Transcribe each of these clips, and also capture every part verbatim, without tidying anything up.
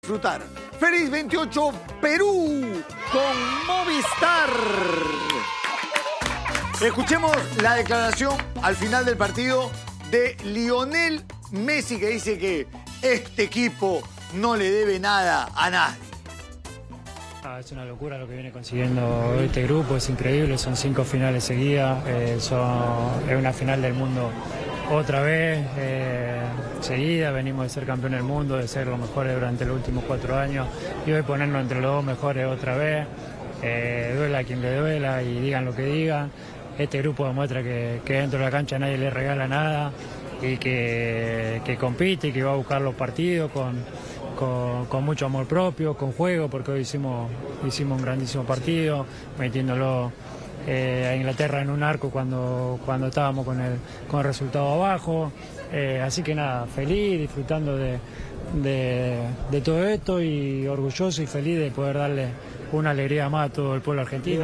Disfrutar. Feliz veintiocho Perú con Movistar. Escuchemos la declaración al final del partido de Lionel Messi, que dice que este equipo no le debe nada a nadie. Ah, es una locura lo que viene consiguiendo este grupo, es increíble, son cinco finales seguidas, eh, son, es una final del mundo otra vez, eh, seguida, venimos de ser campeón del mundo, de ser los mejores durante los últimos cuatro años y hoy ponernos entre los dos mejores otra vez, eh, duela a quien le duela y digan lo que digan, este grupo demuestra que, que dentro de la cancha nadie le regala nada y que, que compite y que va a buscar los partidos con... Con, con mucho amor propio, con juego, porque hoy hicimos, hicimos un grandísimo partido, metiéndolo eh, a Inglaterra en un arco cuando, cuando estábamos con el, con el resultado abajo. Eh, así que nada, feliz, disfrutando de, de, de todo esto y orgulloso y feliz de poder darle una alegría más a todo el pueblo argentino.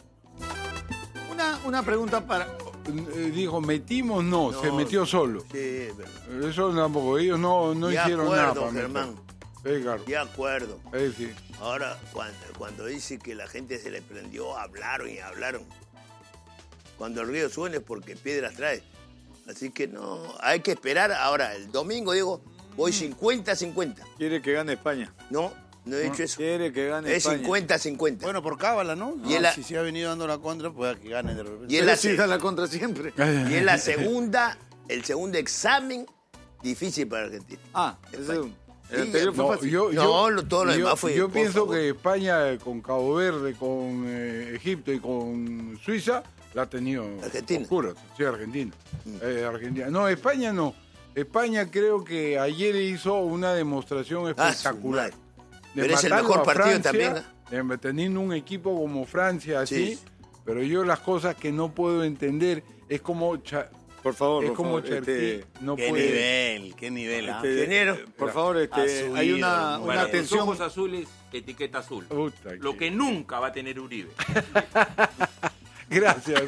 Una, una pregunta para... Dijo, metimos, no, no, se metió solo. Sí, pero... Eso tampoco, ellos no, no hicieron acuerdo, nada. Para Germán. Sí, claro. De acuerdo. Sí, sí. Ahora, cuando, cuando dice que la gente se le prendió, hablaron y hablaron. Cuando el río suene es porque piedras trae. Así que no, hay que esperar. Ahora, el domingo, digo, voy cincuenta a cincuenta. Quiere que gane España. No, no he dicho eso. Quiere que gane es España. cincuenta a cincuenta. Bueno, por cábala, ¿no? Y no la... Si se ha venido dando la contra, pues que gane de repente. Y Pero la sí se... da la contra siempre. Y es la segunda, el segundo examen difícil para Argentina. Ah, el segundo. El Sí, anterior fue No, fácil. yo, No, yo, lo- todo lo yo, demás fue, Yo por pienso favor. que España eh, con Cabo Verde, con eh, Egipto y con Suiza la ha tenido Argentina. oscura. Sí, Argentina. Eh, Argentina. No, España no. España creo que ayer hizo una demostración Ah, espectacular. su madre. De Pero es el matarlo mejor a partido Francia, también, eh, teniendo un equipo como Francia así, Sí. pero yo las cosas que no puedo entender es como Cha- Por favor, es por como favor, Cherki este, no Qué puede. nivel, qué nivel. ¿ah? este, Ingeniero. por favor, este, A su hay ídolo. una, una Bueno, tus tensión. ojos azules, etiqueta azul. Puta Lo que- que nunca va a tener Uribe. Gracias.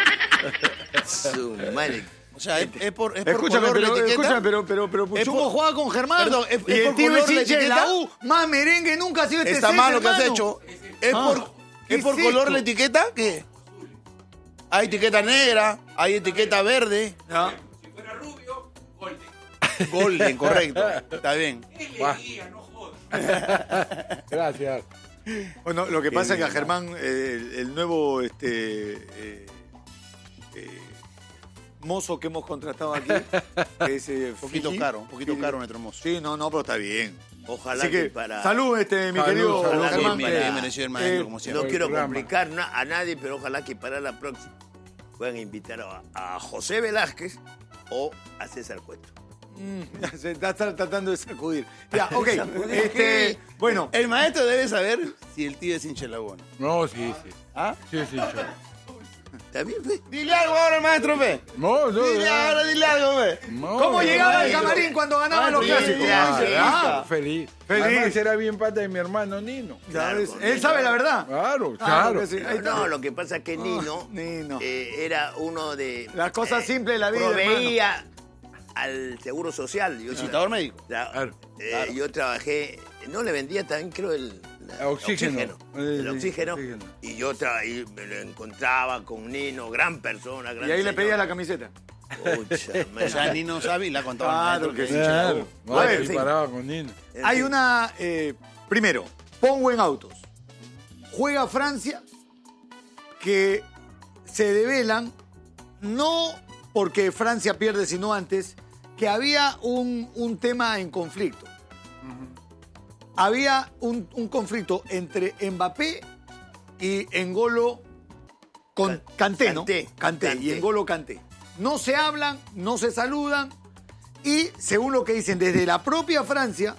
sí. Su madre. O sea, es, es por, es por Escúchame, color la pero, etiqueta. escúchame, pero, pero, pero Puchungo por- juega con Germán. Perdón, es- y es el por tío color es la hincha de la etiqueta. U, más merengue nunca ha sido este Está seis, mal lo que has hermano. hecho. ¿Es Ah, por, ¿qué ¿es por es color esto? la etiqueta? ¿Qué? Hay etiqueta negra, hay etiqueta verde. Ya. Si fuera rubio, golden. Golden, correcto. Está bien. Él Va. leía, no jodas. Gracias. Bueno, lo que pasa es que a Germán, eh, el, el nuevo este, eh, eh, mozo que hemos contratado aquí, que es eh, Un poquito Fili- caro, un poquito Fili- caro nuestro mozo. Sí, no, no, pero está bien. Ojalá Así que, para... salud, este, mi Salud, querido salud, Ojalá que Germán. para- Bien merecido el maestro, eh, como siempre. No quiero programa. complicar na- a nadie, pero ojalá que para la próxima puedan invitar a, a José Velázquez o a César Cueto. Mm, se está tra- tratando de sacudir. Ya, ok. ¿Sacudir este, qué? bueno, El maestro debe saber si el tío es hincha de la U o no. No, sí, sí. ¿Ah? Sí, sí, yo. ¿Está bien, fe? Dile algo ahora al maestro, fe. No, no, Dile no. ahora, dile algo, fe. No, ¿cómo no, llegaba al no, camarín cuando ganaban los Maestro, clásicos? ya, ya, ya. Ah, Feliz. Feliz. Además, era bien pata de mi hermano Nino. ya ves, Claro, él sabe la verdad. Claro, Ah, claro. porque sí, ahí está. No, lo que pasa es que Nino, Nino. eh, era uno de... Las cosas simples de la vida, Proveía al Seguro Social. Yo, Visitador médico. tra- Claro, eh, claro. yo trabajé... No, le vendía también, creo, el... la- Oxígeno. El Eh, oxígeno. oxígeno. Y yo tra- y me lo encontraba con Nino, gran persona, gran Y ahí le señor. pedía la camiseta. Pucha, O sea, ni no sabe y la ha contado al Claro maestro que que es sí. hincha de la Claro. U. No, A ver, sí, sí. paraba con Nino. En Hay fin. una... eh, primero, pongo en autos. Juega Francia, que se develan, no porque Francia pierde, sino antes, que había un, un tema en conflicto. Había un, un conflicto entre Mbappé y N'Golo con Can- Kanté, ¿no? Kanté, Kanté, y Kanté. N'Golo Kanté. No se hablan, no se saludan, y según lo que dicen desde la propia Francia,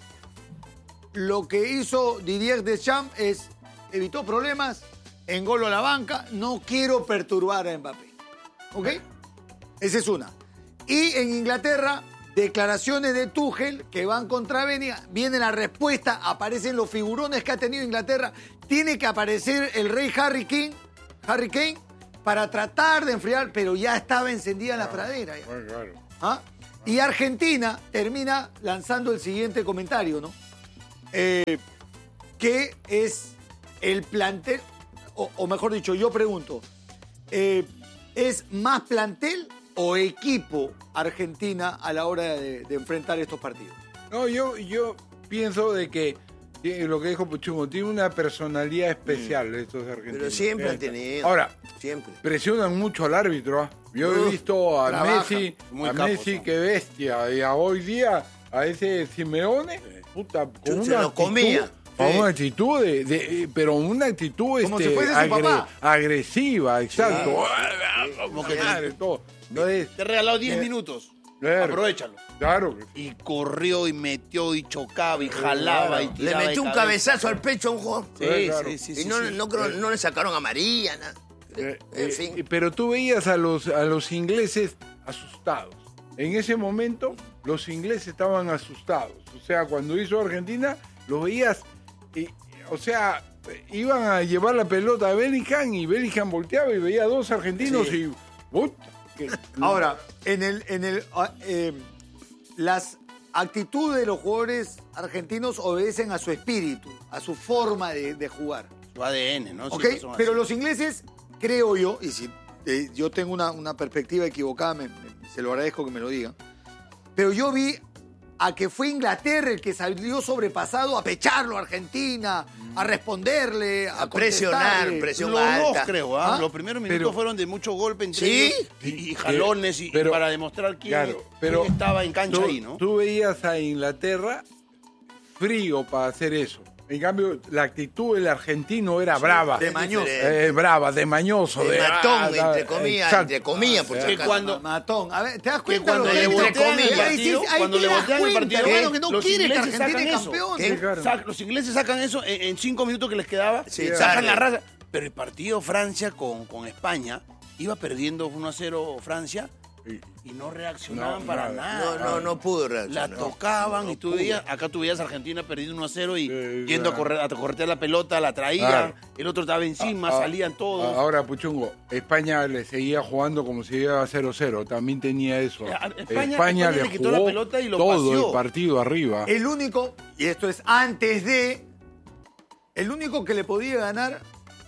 lo que hizo Didier Deschamps es evitó problemas, N'Golo a la banca, no quiero perturbar a Mbappé. ¿Ok? Esa es una. Y en Inglaterra, declaraciones de Tuchel que van contra Benia, viene la respuesta, aparecen los figurones que ha tenido Inglaterra, tiene que aparecer el rey Harry King, Harry Kane, para tratar de enfriar, pero ya estaba encendida la pradera. ya. Bueno, claro. ¿Ah? Y Argentina termina lanzando el siguiente comentario, ¿no? eh, ¿qué es el plantel? O, o mejor dicho, yo pregunto, eh, ¿es más plantel o equipo Argentina a la hora de, de enfrentar estos partidos? No, yo, yo pienso de que eh, lo que dijo Puchungo, tiene una personalidad especial estos argentinos. Pero siempre Eh, han tenido. Ahora, Siempre. presionan mucho al árbitro. ¿ah? Yo he Uf, visto a trabaja. Messi, Muy a capos, Messi, son. qué bestia. Y a hoy día, a ese Simeone, puta, con Se una lo actitud, comía. con Sí. una actitud de, de- pero una actitud Como este, si fuese su papá. agresiva, exacto. Como que Madre, todo. Entonces, Te he regalado diez Eh, minutos. claro. Aprovechalo. claro que sí. Y corrió y metió y chocaba y jalaba y Le tiraba de metió un cabeza. cabezazo al pecho a un jugador. Sí, Claro. sí, sí, y sí, no, sí. no, creo- no le sacaron amarilla, nada. Eh, En eh, fin. eh, pero tú veías a los, a los ingleses asustados. En ese momento, los ingleses estaban asustados. O sea, cuando hizo Argentina, los veías, y, o sea, iban a llevar la pelota a Bellingham y Bellingham volteaba y veía a dos argentinos Sí. y... puta, que- Ahora, en el, en el, ah, eh, las actitudes de los jugadores argentinos obedecen a su espíritu, a su forma de, de jugar. Su A D N, ¿no? ¿Ok? Siempre son Pero así. los ingleses, creo yo, y si eh, yo tengo una, una perspectiva equivocada, me- me- se lo agradezco que me lo digan, pero yo vi a que fue Inglaterra el que salió sobrepasado a pecharlo a Argentina, a responderle, a, A presionar, contestarle. presión Los dos, alta. creo, ¿ah? ¿Ah? Los primeros minutos Pero- fueron de mucho golpe entre ¿Sí? ellos y, y jalones y, y Pero- para demostrar quién, claro, quién pero estaba en cancha tú, ahí, ¿no? tú veías a Inglaterra frío para hacer eso. En cambio, la actitud del argentino era brava. de mañoso. Eh, brava, de mañoso. De de matón, ah, entre ah, comillas, exacto. entre comillas, por si Que acaso. cuando- Matón. A ver, ¿te das Que cuenta? cuando lo le que entre voltean el comillas, ahí sí- partido, ahí cuando te le das voltean el cuenta, partido, hermano, que no los quiere que ingleses Argentina sacan es eso. campeón. ¿Qué? claro. Sac- Los ingleses sacan eso en, en cinco minutos que les quedaba, Sí, sacan tarde. la raza. Pero el partido Francia con, con España iba perdiendo uno a cero Francia y no reaccionaban No, para nada. nada. No, no, no pudo La reaccionar. tocaban No, y tú pudo. veías, acá tú veías a Argentina perdiendo uno a cero y Eh, yendo a, claro. correr, a corretear la pelota, la traían, Claro. el otro estaba encima, Ah, ah, salían todos. Ahora, Puchungo, España le seguía jugando como si iba a cero cero. También tenía eso. Eh, España- España le quitó la jugó pelota y lo todo paseó. el partido arriba. El único, y esto es antes de, el único que le podía ganar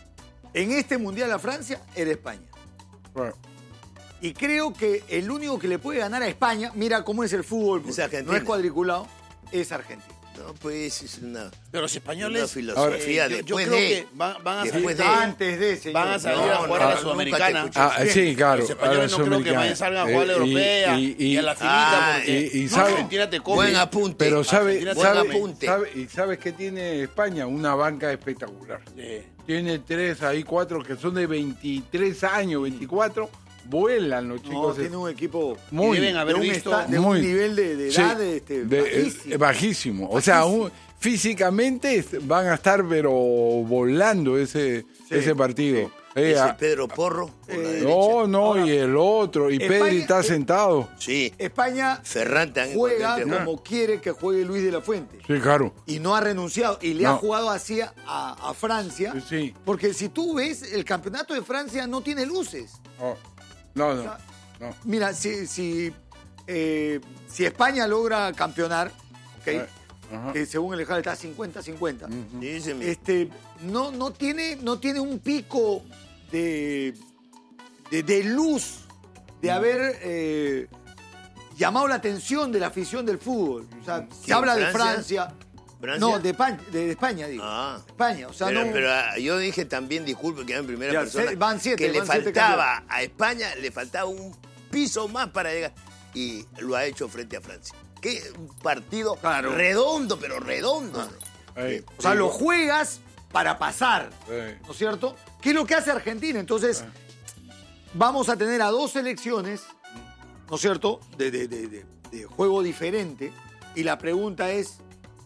en este Mundial a Francia era España. Bueno, Y creo que el único que le puede ganar a España, mira cómo es el fútbol, Es Argentina. no es cuadriculado, es Argentina. No, pues es una, Pero los una españoles, filosofía eh, yo- yo, después creo de... que van, van a después salir, de- Antes de, señor. van a salir No, a jugar no, a la nunca Sudamericana. te escuché. Ah, sí, claro. Los españoles a no la creo que vayan, salgan a jugar a la Eh, y- europea y- y, y- a la finita Ah, porque y- y no, sabe- Argentina te come. Buen apunte. Pero sabe, Argentina te sabe, Buen apunte. sabe- y sabes que tiene España una banca espectacular. Sí. Tiene tres, ahí cuatro que son de veintitrés años, veinticuatro, vuelan los No, chicos. tiene un equipo muy, Y deben haber de un, visto esta- de muy- un nivel de, de sí, edad este, de- bajísimo. eh, bajísimo. O sea, un- físicamente est- van a estar pero volando ese, Sí, ese partido. Eh, Ese a- Pedro Porro por la Eh, derecha. no, no, Ahora, y el otro, y España- Pedri está eh, sentado. Sí, España Ferran también. juega potente. como quiere que juegue Luis de la Fuente. Sí, claro. Y no ha renunciado. Y le ha No. jugado así a, a Francia. Sí. Porque si tú ves, el campeonato de Francia no tiene luces. Oh, no, no, sea, no. Mira, si, si, eh, si España logra campeonar, ¿ok? Eh, ajá. que según el Ejal está cincuenta cincuenta, Sí, se me- este, no, no, tiene, no tiene un pico de, de, de luz de haber eh, llamado la atención de la afición del fútbol. O sea, se ¿Quién, habla de Francia? Francia. ¿Francia? No, de, Pan- de- de España, digo. Ah. España, o sea, pero, no... pero, ah, yo dije también, disculpe que en primera Ya, persona, se- van siete, que le van siete faltaba a España, le faltaba un piso más para llegar. Y lo ha hecho frente a Francia. Qué partido Claro. redondo, pero redondo. Ahí, O sea, sí. lo juegas para pasar, Sí. ¿no es cierto? ¿Qué es lo que hace Argentina? Entonces, vamos a tener a dos selecciones, ¿no es cierto?, de, de- de- de- de juego diferente. Y la pregunta es,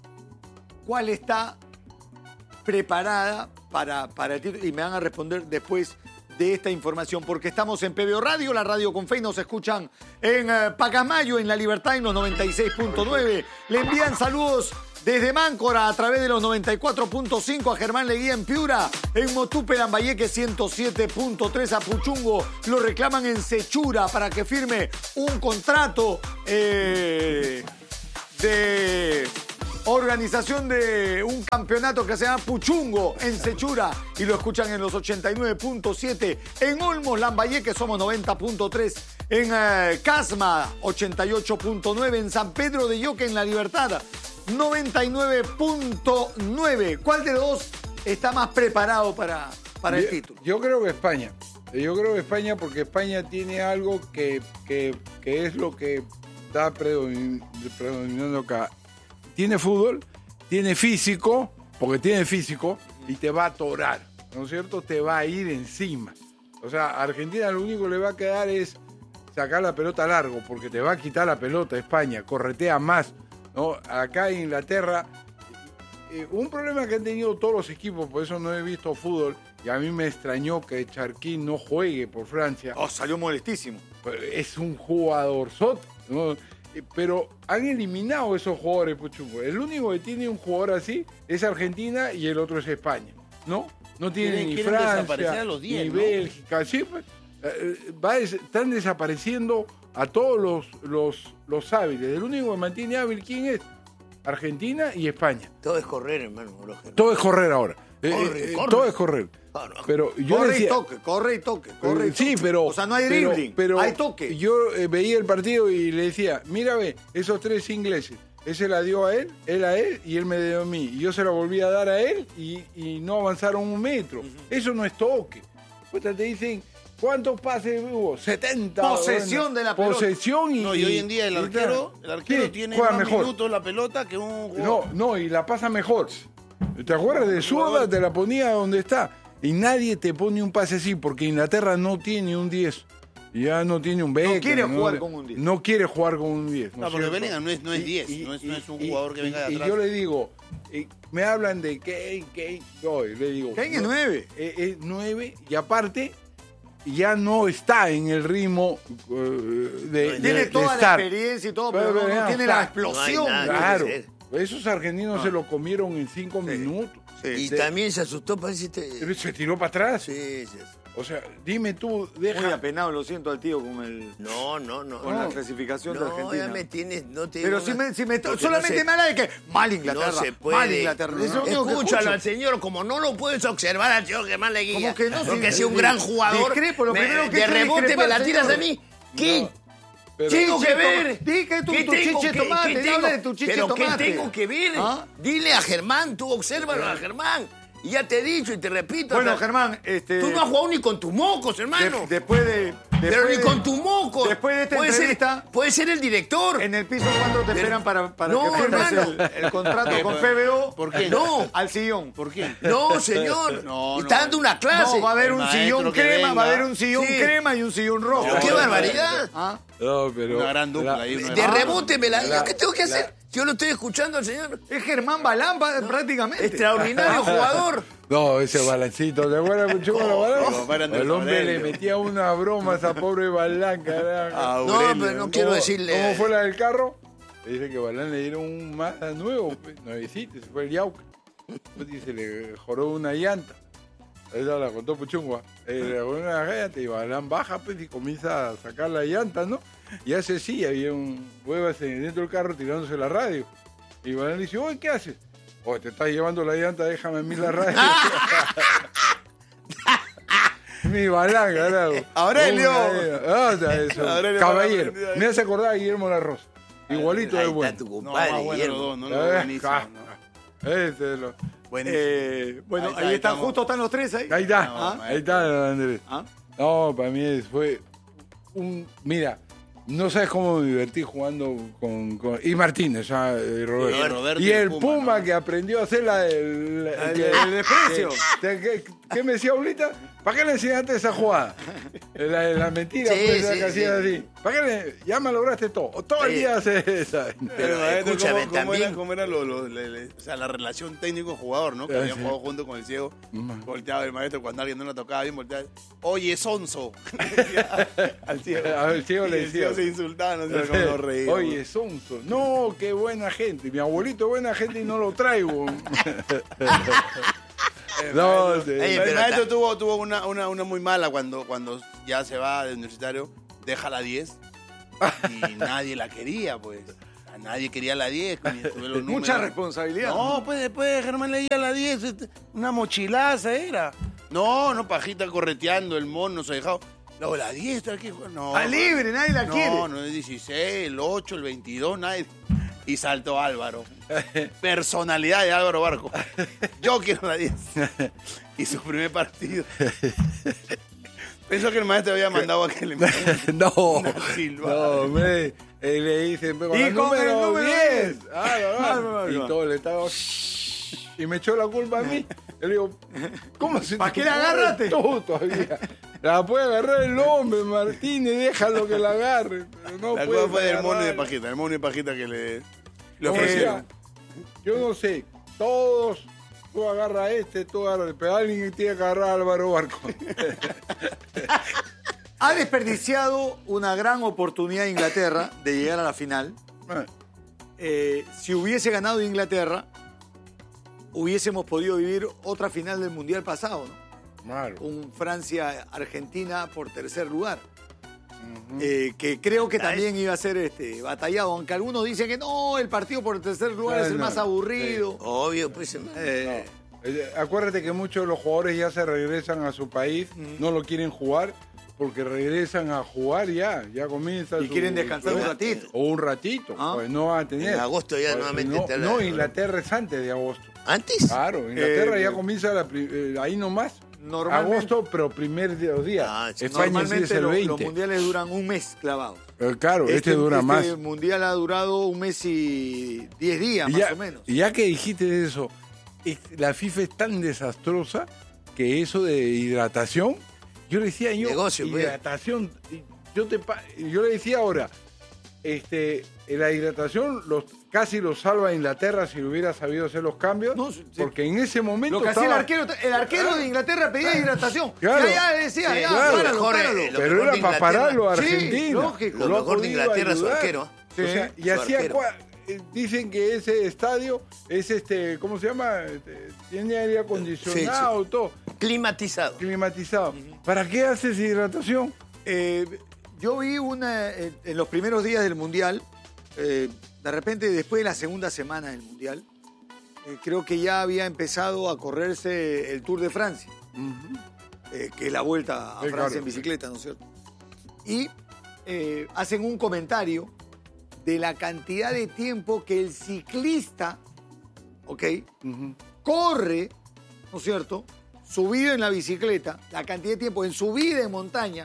¿cuál está preparada para, para el título? Y me van a responder después de esta información, porque estamos en P B O Radio, la radio con fe, y nos escuchan en eh, Pacasmayo, en La Libertad, en los noventa y seis punto nueve. Le envían saludos desde Máncora a través de los noventa y cuatro punto cinco a Germán Leguía en Piura, en Motupe, Lambayeque ciento siete punto tres a Puchungo. Lo reclaman en Sechura para que firme un contrato eh, de organización de un campeonato que se llama Puchungo en Sechura y lo escuchan en los ochenta y nueve punto siete. En Olmos, Lambayeque somos noventa punto tres. En eh, Casma, ochenta y ocho punto nueve. En San Pedro de Yoque, en La Libertad, noventa y nueve punto nueve. ¿Cuál de los dos está más preparado para, para el Yo- título? Yo creo que España. Yo creo que España porque España tiene algo que, que, que es lo que está predomin- predominando acá. Tiene fútbol, tiene físico, porque tiene físico, y te va a atorar, ¿no es cierto? Te va a ir encima. O sea, a Argentina lo único que le va a quedar es sacar la pelota largo, porque te va a quitar la pelota España, corretea más, ¿no? Acá en Inglaterra, eh, un problema que han tenido todos los equipos, por eso no he visto fútbol, y a mí me extrañó que Charquín no juegue por Francia. Oh, salió molestísimo. Es un jugador ¿no? Eh, Pero han eliminado esos jugadores, Puchungo. El único que tiene un jugador así es Argentina y el otro es España, ¿no? No tiene Quieren- ni quieren desaparecer Francia, a los diez, ni ¿no? Bélgica. Sí, pues, eh, va des- están desapareciendo a todos los, los, los hábiles. El único que mantiene hábil, ¿quién es? Argentina y España. Todo es correr, hermano. Roger. Todo es correr ahora. Eh, Corre, eh, corre. Todo es correr. Ah, no. Pero yo corre decía, y toque, corre y toque, corre y eh, sí, toque. pero. O sea, no hay pero- dribbling, pero hay toque. Yo eh, veía el partido y le decía, mira, ve, esos tres ingleses. Ese la dio a él, él a él y él me dio a mí. Y yo se la volví a dar a él y, y no avanzaron un metro. Eso no es toque. Pues te dicen, ¿cuántos pases hubo? setenta. Posesión bueno, de la pelota. Posesión y. No, y hoy en día el y arquero, tal. el arquero Sí, tiene juega más mejor. minutos la pelota que un jugador. No, no, y la pasa mejor. ¿Te acuerdas de zurda? Te la ponía donde está. Y nadie te pone un pase así, porque Inglaterra no tiene un diez. Ya no tiene un Beckham. quiere jugar con un diez. No quiere jugar con un diez. No, es porque cierto? Bellingham no es, no es Y- diez, y- no, es, y- no es un y- jugador que venga de y- atrás. Y yo le digo, eh, me hablan de Kane, Kane, yo le digo. Kane es no, nueve. eh, Es nueve, y aparte ya no está en el ritmo eh, de, de- Tiene de toda la estar. experiencia y todo, Pero, pero, no, pero no ya tiene está. la explosión. No hay nada. Claro, puede esos argentinos se lo comieron en cinco minutos. Y Se- también se asustó, parece. Este... Se tiró para atrás. Sí, sí. O sea, dime tú, Muy deja. apenado, lo siento al tío con el No, no, no. con no. la clasificación de No, Argentina. ya me tienes, no te Pero digo si nada. me, si me Porque solamente no se- me habla de que mal Inglaterra, No se puede. mal Inglaterra. Es lo único que Escúchalo escucho. al señor, como no lo puedes observar al señor Germán Leguía. ¿Cómo que no? Porque Si- si un gran jugador. discrepo, lo me- primero que de hay que rebote me discrepar, la tiras señor. a mí. ¿Qué? Pero- Tengo que Chiche, ver. di que tu- ¿Qué tu tengo chiche que- tomate, qué te habla tengo? de tu chiche Pero ¿qué tomate. tengo que ver? ¿Ah? Dile a Germán, tú obsérvalo a Germán. Y ya te he dicho y te repito. Bueno, o sea, Germán, este Tú no has jugado ni con tus mocos, hermano. de- después de Pero después ni de- con tus mocos. después de esta puede entrevista- ser, puede ser el director. En el piso, ¿cuándo te esperan para, para No, que firmes hermano. el, el contrato con F B O? ¿Por qué? No. Al sillón. ¿Por qué? No, señor. No, Está no. dando una clase. No, va a haber El un maestro sillón que crema, va a venga. haber un sillón Sí. crema y un sillón rojo. Pero qué barbaridad. ¿Ah? No, pero. Una gran dupla la- ahí, una- De Ah. rebote me la... La- ¿Qué tengo que la- hacer? Yo lo estoy escuchando al señor. Es Germán Balán pa- prácticamente. Extraordinario jugador. No, ese balancito, ¿te acuerdas, Puchugo, los balances? No, para Andrés El hombre Aurelio. le metía una broma a esa pobre Balán, carajo. Ah, No, Aurelio. pero no quiero ¿Cómo- decirle... ¿Cómo fue la del carro? Le dice que Balán le dieron un Mazda nuevo, pues, nuevecito, se fue el Yauca. Pues dice, le joró una llanta. Esa la contó Puchungua. Eh, le joró una llanta y Balán baja pues y comienza a sacar la llanta, ¿no? Y hace sí, había un huevas dentro del carro tirándose la radio. Y Balán le dice, oye, ¿qué haces? Oye, te estás llevando la llanta, déjame a mí la radio. Mi Balán, carajo. Aurelio. Ah, o sea, eso. Aurelio Caballero. Balán. Me hace acordar a Guillermo Larroz. Igualito Ahí de está bueno. tu No, compadre, más bueno Guillermo. los dos, no, no, Eh, buenísimo. ah, no. Ese es lo- Buenísimo. Eh, bueno, Ahí ahí, está, están, estamos. justo están los tres ahí. Ahí está, No, ahí está, Andrés. ¿Ah? No, para mí es- fue un... Mira, no sabes cómo me divertí jugando con... con- y Martínez, ah, eh, Roberto. Y Roberto y y el el Puma, Puma, ¿no? que aprendió a hacer la del... El- que- el desprecio. que- que- ¿Qué me decía ahorita? ¿Para qué le enseñaste esa jugada? La, la mentira, Sí, pues, la sí, que hacías sí. así. ¿Para qué le, ya me lograste todo? Todo el Sí. día haces esa. Pero maestro, escúchame, ¿cómo, cómo también- era, cómo era lo- lo- le- le- o sea, la relación técnico-jugador, ¿no? Que Ah, habían sí. jugado junto con el ciego. Mm. Volteaba el maestro cuando alguien no la tocaba bien, volteaba. Oye, sonso. Al ciego. A ver, ciego Y le el decía. ciego se insultaba, no sé cómo nos reíamos. Oye, Sonso. No, qué buena gente. Mi abuelito es buena gente y no lo traigo. no, sí. Ey, El pero maestro ta- tuvo, tuvo una, una, una muy mala cuando, cuando ya se va del universitario, deja la diez y nadie la quería, pues. A nadie quería la diez. coño, tuve los Mucha números. responsabilidad. No, pues después Germán leía la diez, este, una mochilaza era. No, no, pajita correteando, el mono se ha dejado. Luego la diez, ¿qué juega? No. Está libre, nadie la no, quiere. No, no, el dieciséis, el ocho, el veintidós, nadie. Y saltó Álvaro. Personalidad de Álvaro Barco. Yo quiero la diez. Y su primer partido. Pensó que el maestro había mandado a que le metiera no, una silbada. no, hombre. Eh, le dicen, pero con Y el con el número número diez. diez. Ah, no, no. Ah, Y no. todo le estaba... Y me echó la culpa a mí. Yo le digo, ¿cómo se ¿Para te qué la ocurre agarraste? Tú todavía. La puede agarrar el hombre, Martínez, déjalo que la agarre. Pero no La puede culpa fue del mono y de agarrar. Pajita. El mono y de Pajita que le, le Como ofrecieron. decía, yo no sé, todos, tú agarras a este, tú agarras, pero alguien tiene que agarrar a Álvaro Barco. Ha desperdiciado una gran oportunidad Inglaterra de llegar a la final. Eh, si hubiese ganado Inglaterra, hubiésemos podido vivir otra final del Mundial pasado, ¿no? Malo. Un Francia-Argentina por tercer lugar. Eh, que creo que también iba a ser este, batallado, aunque algunos dicen que no, el partido por el tercer lugar Ah, es el no. más aburrido. Obvio, pues, hermano. Eh, Eh, Acuérdate que muchos de los jugadores ya se regresan a su país, no lo quieren jugar, porque regresan a jugar ya, ya comienza Y su- quieren descansar su- un ratito. O un ratito, Ah. pues no van a tener. En agosto ya Pues, nuevamente No, está la- no, Inglaterra es antes de agosto. ¿Antes? Claro, Inglaterra Eh, ya comienza la pri- eh, ahí nomás. Normalmente- Agosto, pero primer de los días. Ah, sí. España sí Normalmente es el lo- los veinte. mundiales duran un mes clavados. Eh, claro, este, dura este más. mundial ha durado un mes y diez días, Y más ya, o menos. y ya que dijiste eso, es- la FIFA es tan desastrosa que eso de hidratación, yo le decía yo, Negocio, pues. hidratación, y yo te pa- yo le decía ahora, este, la hidratación los casi lo salva Inglaterra si hubiera sabido hacer los cambios, No, sí. porque en ese momento Lo que hacía el estaba- arquero, el arquero de Inglaterra pedía hidratación. Claro. Ya, ya decía, Sí, ya, claro. páralo, Mejor, páralo. eh, lo pero mejor era de para Inglaterra. pararlo a Sí, Argentina. lógico. Lo ha mejor de podido Inglaterra es su ayudar. arquero. ¿ah? O sea, y su hacía arquero. cua- eh, dicen que ese estadio es este, ¿cómo se llama? Este, tiene aire acondicionado, todo, Climatizado. climatizado. ¿Para qué haces hidratación? Eh, yo vi una, eh, en los primeros días del Mundial, eh, de repente después de la segunda semana del Mundial, eh, creo que ya había empezado a correrse el Tour de Francia, eh, que es la vuelta a Sí, Francia claro. en bicicleta, ¿no es cierto? Y eh, hacen un comentario de la cantidad de tiempo que el ciclista, ¿ok? corre, ¿no es cierto?, subido en la bicicleta, la cantidad de tiempo en subida en montaña,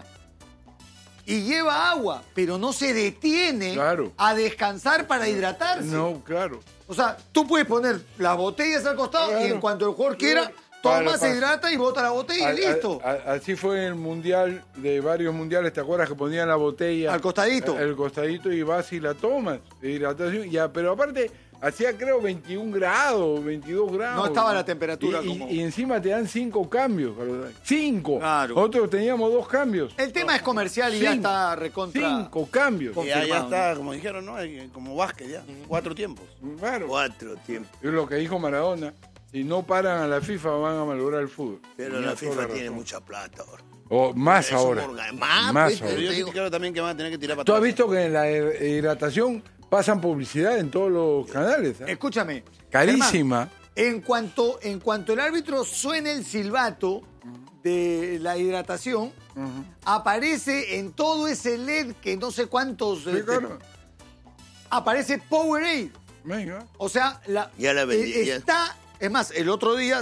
y lleva agua, pero no se detiene Claro. a descansar para hidratarse. No, claro. O sea, tú puedes poner las botellas al costado y Claro. en cuanto el jugador quiera, Claro. toma, Para- se para- hidrata y bota la botella A- y listo. a- a- así fue en el mundial, de varios mundiales, ¿te acuerdas que ponían la botella? Al costadito. Al costadito y vas y la tomas. de hidratación. Ya, pero aparte, hacía creo veintiún grados, veintidós grados. No estaba la temperatura Y, y- como- y encima te dan cinco cambios. ¿verdad? Cinco. Claro. Nosotros teníamos dos cambios. El tema es comercial y ya Cinco. está recontra. Cinco cambios. Con- Y ya, ya confirmado, está, como dijeron, ¿no? Hay- Como básquet ya. Cuatro tiempos. Claro. Cuatro tiempos. Es lo que dijo Maradona. Si no paran a la FIFA, van a malograr el fútbol. Pero Tenía la toda FIFA la tiene razón. mucha plata ahora. O más Es un ahora. orga- más, Más pues, ahora. Pero yo te sí digo. creo también que van a tener que tirar para ¿Tú has atrás. visto que en la hi- hidratación pasan publicidad en todos los canales? ¿eh? Escúchame. Carísima. Germán, en cuanto, en cuanto el árbitro suene el silbato de la hidratación, aparece en todo ese L E D que no sé cuántos. Sí, este, claro. aparece Powerade. Venga. O sea, la, Ya la vendí, eh, ya. está. Es más, el otro día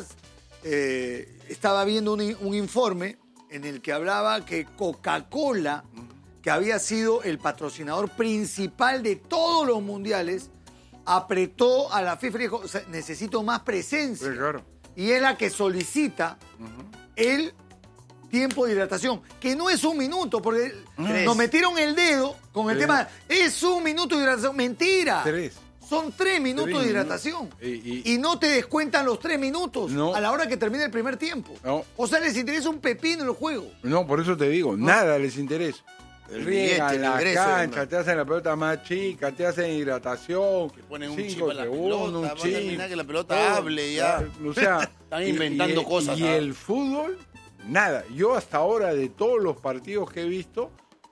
eh, estaba viendo un, in- un informe en el que hablaba que Coca-Cola, que había sido el patrocinador principal de todos los mundiales, apretó a la FIFA y dijo: "O sea, necesito más presencia". Sí, claro. Y es la que solicita el tiempo de hidratación, que no es un minuto, porque Tres. nos metieron el dedo con el Tres. tema, es un minuto de hidratación. Mentira. Tres. Son tres minutos Tres de minutos. hidratación. Y- y- Y, no te descuentan los tres minutos No. a la hora que termine el primer tiempo. No. O sea, les interesa un pepino el juego. No, por eso te digo, nada les interesa. El Riegan billete, el la ingreso, cancha, hermano. te hacen la pelota más chica, te hacen hidratación. Ponen un cinco chip a la segundos, pelota, un van a chip. terminar que la pelota todo. hable ya. O sea, Están y- inventando y- cosas, Y ¿sabes? el fútbol, nada. Yo hasta ahora, de todos los partidos que he visto,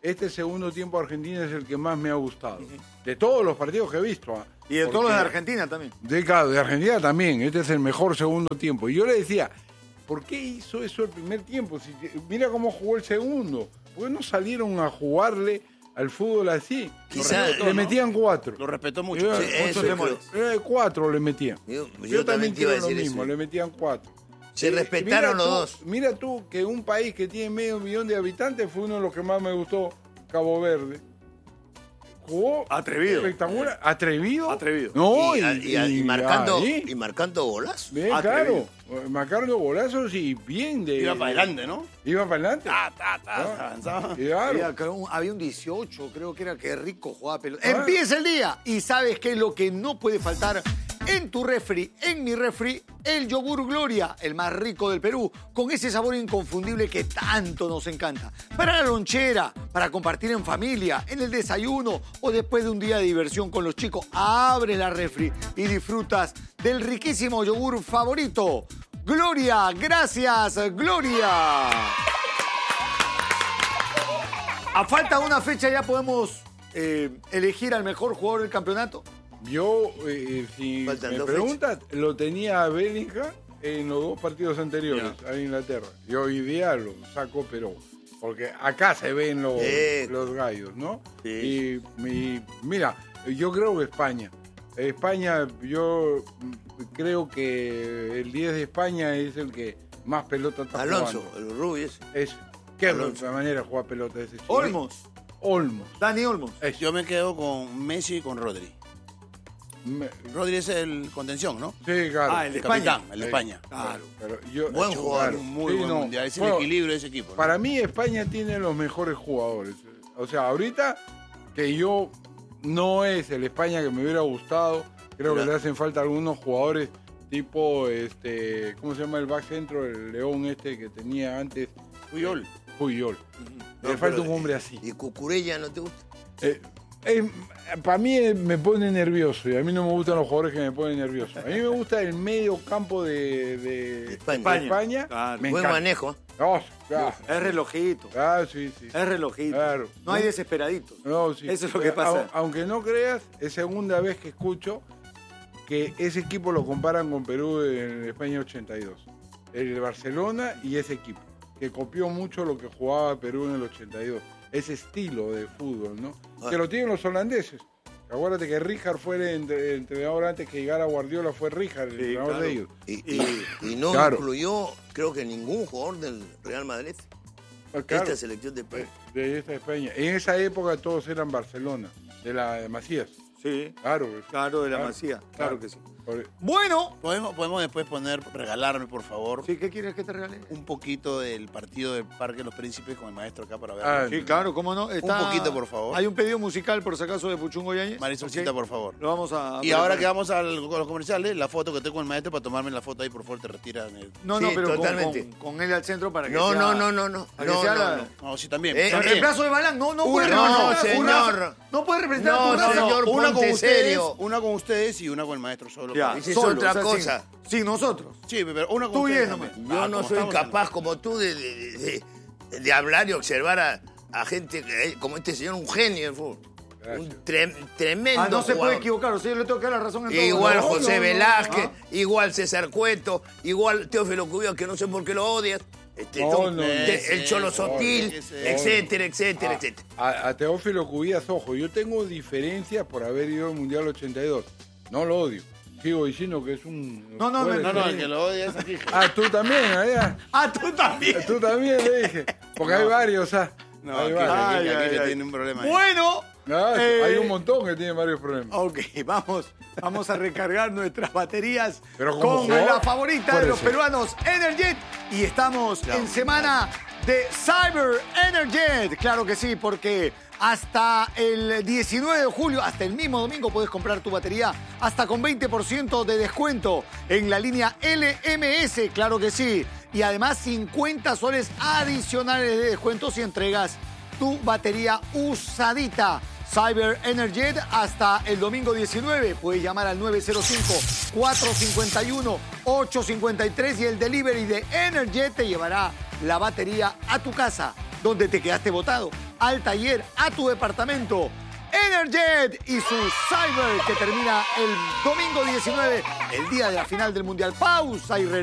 este segundo tiempo de Argentina es el que más me ha gustado. De todos los partidos que he visto. ¿ah? Y de Porque- todos los de Argentina también. De, claro, de Argentina también. Este es el mejor segundo tiempo. Y yo le decía, ¿por qué hizo eso el primer tiempo? Si, mira cómo jugó el segundo. ¿Por qué no salieron a jugarle al fútbol así? Quizá- le, le metían cuatro. Lo respetó mucho. Era- Sí, eso ocho creo. temores. Era de cuatro le metían. Yo- Yo, yo también también te iba a quiero lo decir mismo, eso. le metían cuatro. Se Eh, respetaron mira los tú- dos. Mira tú que un país que tiene medio millón de habitantes fue uno de los que más me gustó, Cabo Verde. Jugó Atrevido. espectacular. ¿Atrevido? Atrevido. No, y, y, y- y y marcando, ahí. y marcando golazos. Bien, Atrevido. claro. Marcando golazos y bien de. Iba para adelante, ¿no? Iba para adelante. Ta, ta, ta, Ah. avanzaba. Claro. Había, creo, un- había un dieciocho, creo que era, que rico jugaba pelota. Ah. Empieza el día y sabes qué es lo que no puede faltar en tu refri, en mi refri, el yogur Gloria, el más rico del Perú, con ese sabor inconfundible que tanto nos encanta. Para la lonchera, para compartir en familia, en el desayuno o después de un día de diversión con los chicos, abre la refri y disfrutas del riquísimo yogur favorito. Gloria, gracias, Gloria. A falta de una fecha ya podemos eh, elegir al mejor jugador del campeonato. Yo, eh, si Faltan me dos preguntas, lo tenía a Bellingham en los dos partidos anteriores a Inglaterra. Y hoy día lo saco, pero porque acá se ven los, Sí. los gallos, ¿no? Sí. Y, y mira, yo creo que España. España, yo mm, creo que el diez de España es el que más pelota está Alonso, jugando. el Rubio ese. Es, qué Alonso. manera de jugar pelota ese chico. Olmos, Olmos. Dani Olmos. Es- Yo me quedo con Messi y con Rodri. me- Rodri es el contención, ¿no? sí, claro. Ah, el de El España. capitán, el de Sí. España. Claro. Pero yo- Buen claro, jugador, Un muy sí, buen no. mundial. Es el Bueno, equilibrio de ese equipo, ¿no? Para mí España tiene los mejores jugadores. O sea, ahorita que yo no es el España que me hubiera gustado, creo Mira. que le hacen falta algunos jugadores tipo, este, ¿cómo se llama el back centro? El León este que tenía antes. Puyol. Puyol. No, Le falta pero- un hombre así. ¿Y Cucurella no te gusta? Eh, para mí eh, me pone nervioso y a mí no me gustan los jugadores que me ponen nervioso. A mí me gusta el medio campo de, de- De España. de España. Claro. Me Buen encanta. manejo. ¿eh? Oh, claro. Es relojito. Ah, sí, sí. Es relojito. Claro. No hay desesperaditos. No, sí. Eso es lo que Eh, pasa. au- Aunque no creas, es segunda vez que escucho que ese equipo lo comparan con Perú en España ochenta y dos. El de Barcelona y ese equipo, que copió mucho lo que jugaba Perú en el ochenta y dos. Ese estilo de fútbol, ¿no? Ah. Que lo tienen los holandeses. Acuérdate que Rijkaard fue el entre- entrenador antes que llegara Guardiola, fue Rijkaard, el Sí, entrenador claro. de ellos. Y, y- y no Claro. incluyó, creo que ningún jugador del Real Madrid. Ah, claro, Esta selección de de, España. de esta España. En esa época todos eran Barcelona, de la de Macías. Sí. Claro. Claro, de la Claro, Masía. Claro claro. que sí. Por- Bueno. ¿Podemos, podemos después poner, regalarme, por favor, Sí, ¿qué quieres que te regale? un poquito del partido del Parque de los Príncipes con el maestro acá para Ah, verlo? Sí, claro, cómo no. Está- poquito, por favor. Hay un pedido musical, por si acaso, de Puchungo Yáñez. Marisolcita, Ok. por favor. Lo vamos a... Y ahora que vamos al- con los comerciales, la foto que tengo con el maestro para tomarme la foto ahí, por favor, te retiran. El... No, Sí, no, pero con- totalmente. Con, con él al centro para que No, sea... no, no, no, no. para que No, sea no, la- no. No, sí, también. Eh, El también. reemplazo de Balán, no, no puede Una- representar no, a tu señor. raza. No puede representar No, a tu raza. señor, una con ponte ustedes, serio. una con ustedes y una con el maestro solo. Ya, Esa es solo, otra o sea, cosa. Sin, sin nosotros. Sí, pero una con Tú ustedes yéndome. también. Yo Ah, no como soy estamos capaz como tú de, de- de- de- de hablar y observar a, a gente que- como este señor, un genio del fútbol. Gracias. Un tre- tremendo Ah, no se puede jugador. equivocar, o sea, yo le tengo que dar la razón en todo. Igual No, José no, no, Velázquez, ah. igual César Cueto, igual Teófilo Cubillos, que no sé por qué lo odias. Este, No, son- no, no. de- el Cholo Sí, Sotil, sí, sí. etcétera, etcétera, a, etcétera. a- a Teófilo Cubillas, ojo, yo tengo diferencias por haber ido al Mundial ochenta y dos. No lo odio. Sigo diciendo que es un... No, no, puede no, No, no, ser. el que lo odia es aquí. Ah, tú también, allá. Ah, tú también. Tú también, le dije. Porque hay varios, ah. No, hay aquí, varios. aquí, Ay, aquí ay, le ay. tiene un problema. ahí. Bueno. Ah, eh, hay un montón que tienen varios problemas. Ok, vamos, vamos a recargar nuestras baterías Pero como con jugador, la favorita de los puede ser. peruanos, Energet. Y estamos en semana de Cyber Energet. Claro que sí, porque hasta el diecinueve de julio, hasta el mismo domingo, puedes comprar tu batería hasta con veinte por ciento de descuento en la línea L M S. Claro que sí. Y además cincuenta soles adicionales de descuento si entregas tu batería usadita. Cyber Energet hasta el domingo diecinueve. Puedes llamar al nueve cero cinco, cuatro cinco uno, ocho cinco tres y el delivery de Energet te llevará la batería a tu casa, donde te quedaste botado. al taller, a tu departamento. Energet y su Cyber, que termina el domingo diecinueve, el día de la final del Mundial. Pausa y regresamos.